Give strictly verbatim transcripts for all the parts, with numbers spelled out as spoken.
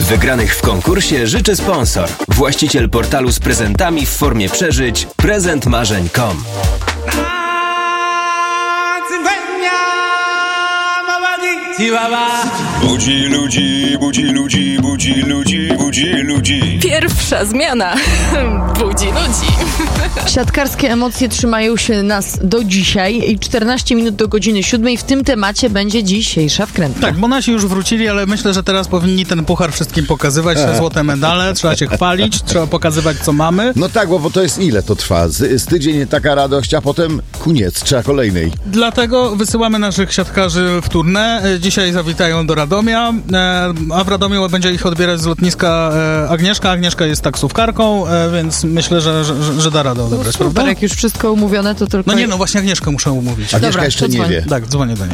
Wygranych w konkursie życzy sponsor. Właściciel portalu z prezentami w formie przeżyć prezent marzeń kropka com. Budzi ludzi, budzi ludzi, budzi ludzi, budzi ludzi. Pierwsza zmiana budzi ludzi. Siatkarskie emocje trzymają się nas do dzisiaj i czternaście minut do godziny siódmej. W tym temacie będzie dzisiejsza wkrętka. Tak, bo nasi już wrócili, ale myślę, że teraz powinni ten puchar wszystkim pokazywać, te złote medale, trzeba się chwalić, trzeba pokazywać, co mamy. No tak, bo, bo to jest ile to trwa? Z, z tydzień taka radość, a potem koniec, trzeba kolejnej. Dlatego wysyłamy naszych siatkarzy w tournée. Dzisiaj zawitają do Radomia, a w Radomiu będzie ich odbierać z lotniska Agnieszka. Agnieszka jest taksówkarką, więc myślę, że, że, że da radę odebrać, no super, prawda? jak już wszystko umówione, to tylko... No nie, no właśnie Agnieszkę muszę umówić. Agnieszka Dobra, jeszcze nie dzwoń. wie. Tak, dzwonię do niej.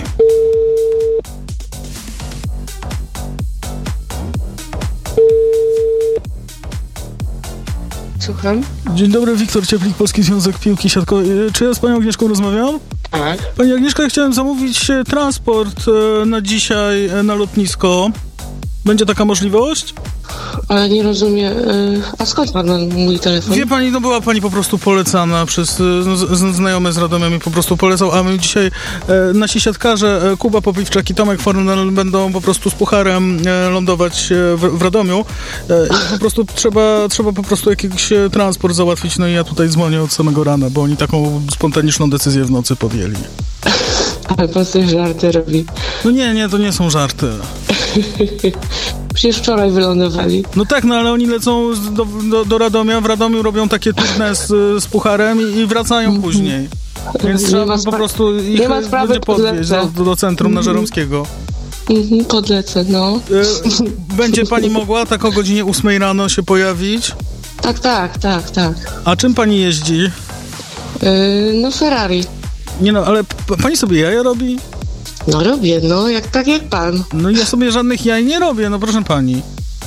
Słucham? Dzień dobry, Wiktor Cieplik, Polski Związek Piłki Siatkowej. Czy ja z panią Agnieszką rozmawiam? Tak. Pani Agnieszka, ja chciałem zamówić e, transport e, na dzisiaj e, na lotnisko. Będzie taka możliwość? Ale nie rozumiem. y, A skąd pan mój telefon? Wie pani, no była pani po prostu polecana przez e, z, z, znajomy z Radomia mi po prostu polecał, a my dzisiaj e, nasi siatkarze e, Kuba Popiwczak i Tomek Fornel będą po prostu z pucharem e, lądować e, w, w Radomiu. E, i po prostu trzeba, trzeba po prostu jakiś e, transport załatwić, no i ja tutaj dzwonię od samego rana, bo oni taką spontaniczną decyzję w nocy podjęli. Ale pan sobie żarty robi. No nie, nie, to nie są żarty. Przecież wczoraj wylądowali. No tak, no ale oni lecą z- do, do, do Radomia, w Radomiu robią takie tournée z, z pucharem i, i wracają później. Więc Nie trzeba ma po spra- prostu ich nie ma sprawy, będzie podwieźć do, podlecę. do centrum na Żeromskiego. Mhm, podlecę, no. E, będzie pani mogła tak o godzinie ósmej rano się pojawić? Tak, tak, tak, tak. A czym pani jeździ? Yy, no Ferrari. Nie no, ale p- pani sobie jaja robi? No robię, no, jak tak jak pan. No ja sobie żadnych jaj nie robię, no proszę pani.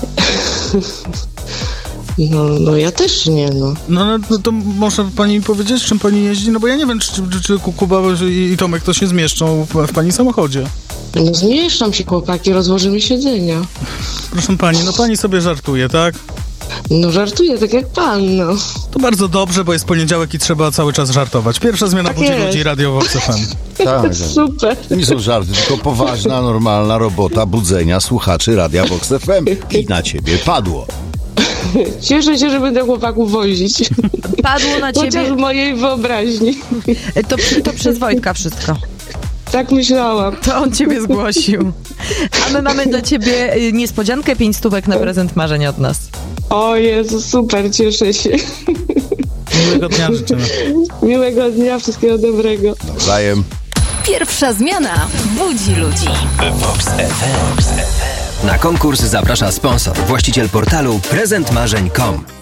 No, no ja też nie, no. No, ale no to może pani powiedzieć, czym pani jeździ? No bo ja nie wiem, czy, czy, czy Kuba i, i Tomek to się zmieszczą w, w pani samochodzie. No zmieszczą się chłopaki, rozłożymy siedzenia. Proszę pani, no pani sobie żartuje, tak? No żartuję, tak jak pan, no. To bardzo dobrze, bo jest poniedziałek i trzeba cały czas żartować. Pierwsza zmiana Tak budzi jest. ludzi, Radio Vox F M. Tak, Super. to nie są żarty, tylko poważna, normalna robota budzenia słuchaczy Radia Vox F M. I na ciebie padło. Cieszę się, że będę chłopaków wozić. Padło na Chociaż ciebie, w mojej wyobraźni. to, to przez Wojtka wszystko. Tak myślałam. To on ciebie zgłosił. A my mamy dla ciebie y, niespodziankę, pięć stówek na prezent marzenia od nas. O Jezu, super, cieszę się. Miłego dnia życzymy. Miłego dnia, wszystkiego dobrego. Nawzajem. Pierwsza zmiana budzi ludzi. Vox F M. Na konkurs zaprasza sponsor. Właściciel portalu prezent marzeń kropka com.